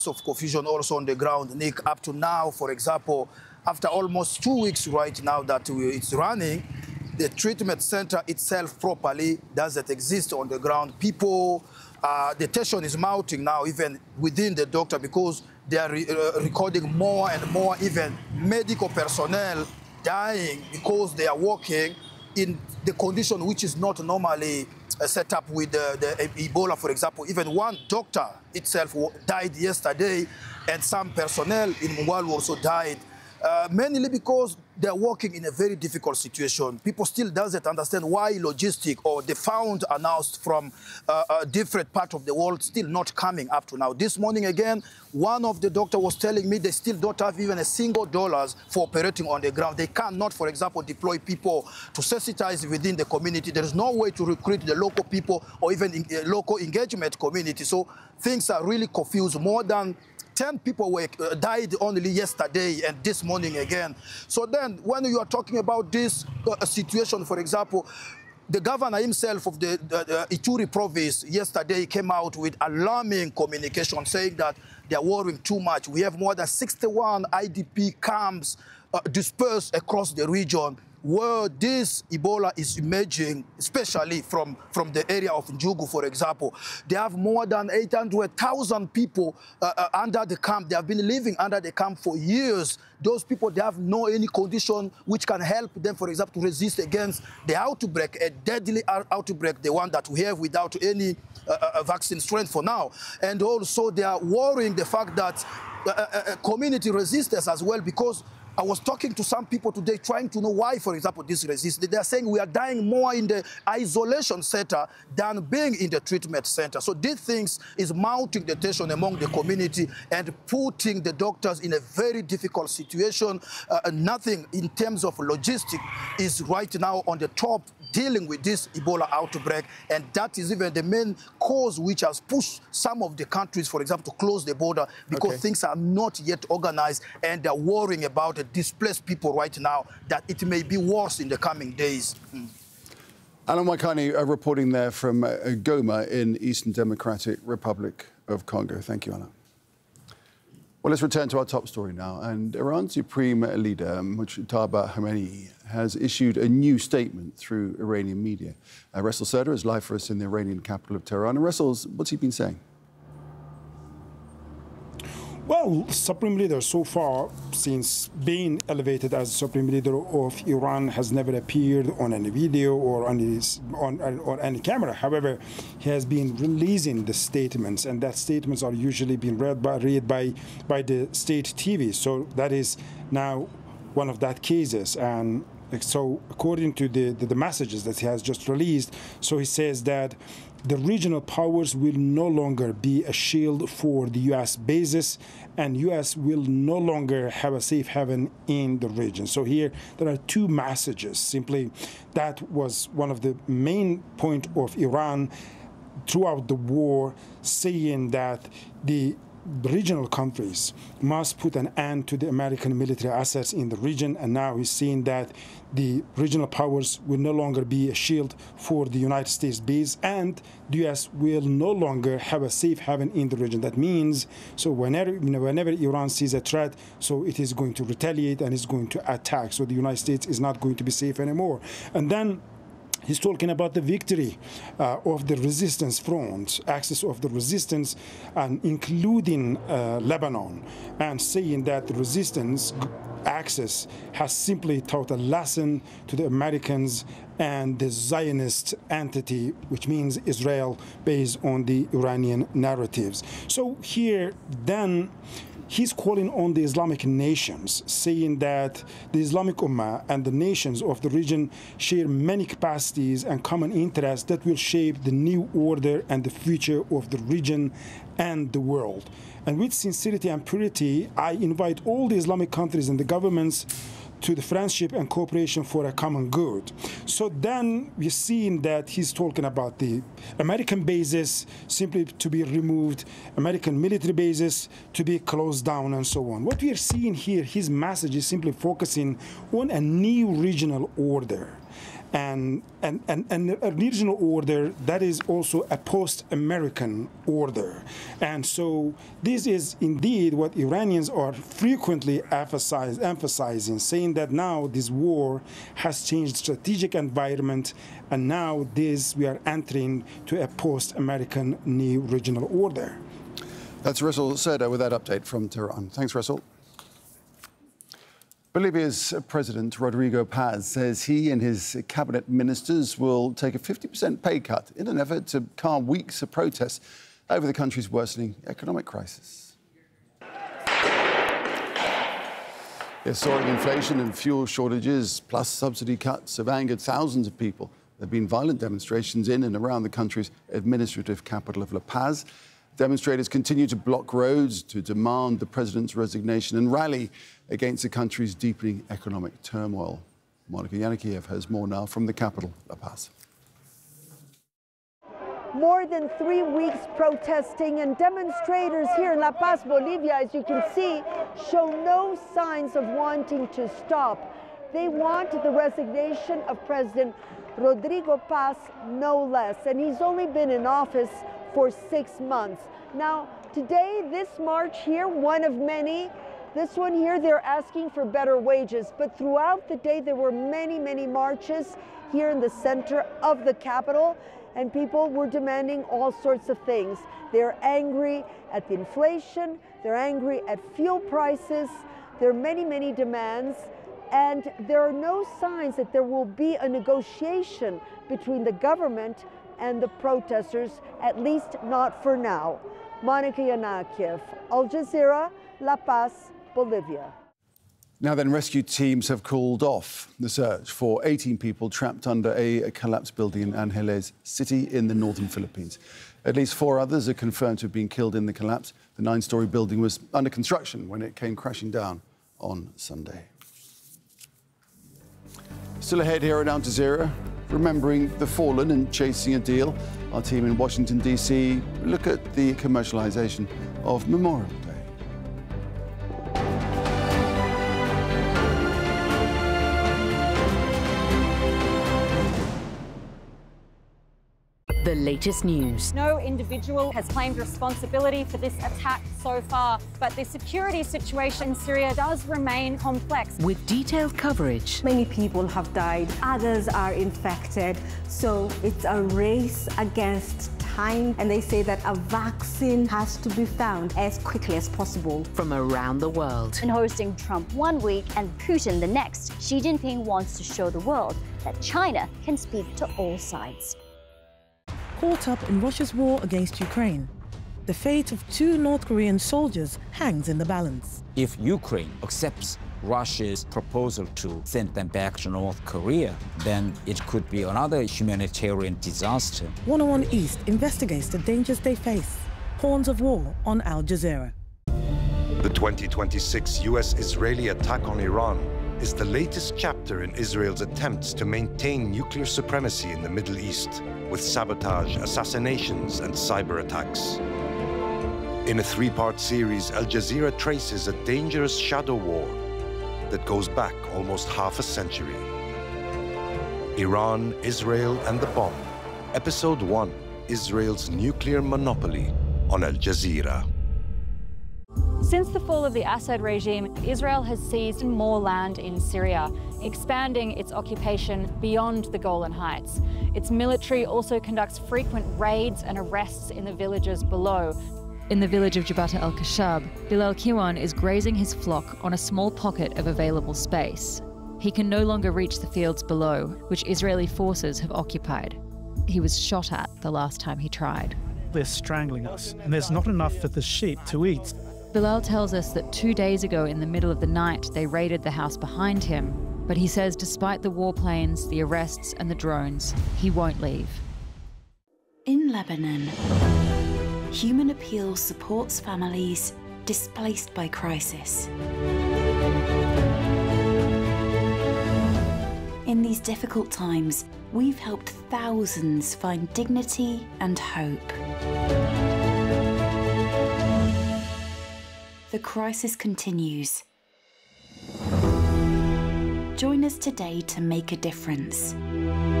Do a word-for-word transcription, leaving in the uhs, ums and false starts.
of confusion also on the ground, Nick. Up to now, for example, after almost two weeks right now that it's running, the treatment center itself properly doesn't exist on the ground. People, uh, the tension is mounting now, even within the doctor, because they are re uh, recording more and more, even medical personnel dying because they are working in the condition which is not normally uh, set up with uh, the Ebola, for example. Even one doctor itself died yesterday, and some personnel in Mungwalu also died. Uh, mainly because they're working in a very difficult situation. People still doesn't understand why logistic or the fund announced from uh, a different part of the world still not coming up to now. This morning again, one of the doctors was telling me they still don't have even a single dollars for operating on the ground. They cannot, for example, deploy people to sensitize within the community. There is no way to recruit the local people or even in, uh, local engagement community. So things are really confused. More than ten people were, uh, died only yesterday and this morning again. So then when you are talking about this uh, situation, for example, the governor himself of the, the, the Ituri province yesterday came out with alarming communication saying that they are worrying too much. We have more than sixty-one I D P camps uh, dispersed across the region, where this Ebola is emerging, especially from, from the area of Njugu, for example. They have more than eight hundred thousand people uh, uh, under the camp. They have been living under the camp for years. Those people, they have no any condition which can help them, for example, to resist against the outbreak, a deadly outbreak, the one that we have without any uh, uh, vaccine strength for now. And also they are worrying the fact that uh, uh, community resistance as well, because I was talking to some people today trying to know why, for example, this resistance. They are saying we are dying more in the isolation center than being in the treatment center. So these things is mounting the tension among the community and putting the doctors in a very difficult situation. Uh, nothing in terms of logistics is right now on the top dealing with this Ebola outbreak, and that is even the main cause which has pushed some of the countries, for example, to close the border, because okay. things are not yet organized, and they're worrying about the displaced people right now, that it may be worse in the coming days. Mm. Alan Waikani uh, reporting there from uh, Goma in Eastern Democratic Republic of Congo. Thank you, Alan. Well, let's return to our top story now. And Iran's Supreme Leader, Mujtaba Khamenei, has issued a new statement through Iranian media. Uh, Ressel Serda is live for us in the Iranian capital of Tehran. And Ressel, what's he been saying? Well, Supreme Leader so far, since being elevated as Supreme Leader of Iran, has never appeared on any video or on, his, on, on any camera. However, he has been releasing the statements, and that statements are usually being read by, read by, by the state T V. So that is now one of that cases. And so according to the, the, the messages that he has just released, so he says that the regional powers will no longer be a shield for the U S bases, and U S will no longer have a safe haven in the region. So here there are two messages. Simply, that was one of the main point of Iran throughout the war, saying that the regional countries must put an end to the American military assets in the region, and now he's seeing that the regional powers will no longer be a shield for the United States base, and the U S will no longer have a safe haven in the region. That means, so whenever, you know, whenever Iran sees a threat, so it is going to retaliate and is going to attack. So the United States is not going to be safe anymore. And then he's talking about the victory uh, of the resistance front, axis of the resistance, and including uh, Lebanon, and saying that the resistance axis has simply taught a lesson to the Americans and the Zionist entity, which means Israel, based on the Iranian narratives. So here, then, he's calling on the Islamic nations, saying that the Islamic Ummah and the nations of the region share many capacities and common interests that will shape the new order and the future of the region and the world. And with sincerity and purity, I invite all the Islamic countries and the governments to the friendship and cooperation for a common good. So then we're seeing that he's talking about the American bases simply to be removed, American military bases to be closed down, and so on. What we are seeing here, his message is simply focusing on a new regional order. And, and, and, and a regional order that is also a post-American order. And so this is indeed what Iranians are frequently emphasize, emphasizing, saying that now this war has changed the strategic environment, and now this we are entering to a post-American new regional order. That's Russell Serda with that update from Tehran. Thanks, Russell. Bolivia's President Rodrigo Paz says he and his cabinet ministers will take a fifty percent pay cut in an effort to calm weeks of protests over the country's worsening economic crisis. Yeah, soaring inflation and fuel shortages, plus subsidy cuts, have angered thousands of people. There have been violent demonstrations in and around the country's administrative capital of La Paz. Demonstrators continue to block roads to demand the president's resignation and rally against the country's deepening economic turmoil. Monica Yanikiev has more now from the capital, La Paz. More than three weeks protesting, and demonstrators here in La Paz, Bolivia, as you can see, show no signs of wanting to stop. They want the resignation of President Rodrigo Paz, no less, and he's only been in office for six months. Now, today, this march here, one of many, this one here, they're asking for better wages. But throughout the day, there were many, many marches here in the center of the capital, and people were demanding all sorts of things. They're angry at the inflation, they're angry at fuel prices, there are many, many demands, and there are no signs that there will be a negotiation between the government and the protesters, at least not for now. Monica Yanikiev, Al Jazeera, La Paz, Bolivia. Now then, rescue teams have called off the search for eighteen people trapped under a collapsed building in Angeles City in the northern Philippines. At least four others are confirmed to have been killed in the collapse. The nine-story building was under construction when it came crashing down on Sunday. Still ahead here at Al Jazeera, remembering the fallen and chasing a deal. Our team in Washington, D C look at the commercialization of Memorial Day. The latest news. No individual has claimed responsibility for this attack so far, but the security situation in Syria does remain complex. With detailed coverage. Many people have died, others are infected, so it's a race against time, and they say that a vaccine has to be found as quickly as possible. From around the world. In hosting Trump one week and Putin the next, Xi Jinping wants to show the world that China can speak to all sides. Caught up in Russia's war against Ukraine, the fate of two North Korean soldiers hangs in the balance. If Ukraine accepts Russia's proposal to send them back to North Korea, then it could be another humanitarian disaster. one oh one East investigates the dangers they face. Horns of War on Al Jazeera. The twenty twenty-six U S-Israeli attack on Iran is the latest chapter in Israel's attempts to maintain nuclear supremacy in the Middle East, with sabotage, assassinations, and cyber attacks. In a three-part series, Al Jazeera traces a dangerous shadow war that goes back almost half a century. Iran, Israel, and the bomb. Episode one, Israel's nuclear monopoly, on Al Jazeera. Since the fall of the Assad regime, Israel has seized more land in Syria, expanding its occupation beyond the Golan Heights. Its military also conducts frequent raids and arrests in the villages below. In the village of Jabata al-Khashab, Bilal Kiwan is grazing his flock on a small pocket of available space. He can no longer reach the fields below, which Israeli forces have occupied. He was shot at the last time he tried. They're strangling us, and there's not enough for the sheep to eat. Bilal tells us that two days ago in the middle of the night they raided the house behind him, but he says despite the warplanes, the arrests and the drones, he won't leave. In Lebanon, Human Appeal supports families displaced by crisis. In these difficult times, we've helped thousands find dignity and hope. The crisis continues. Join us today to make a difference.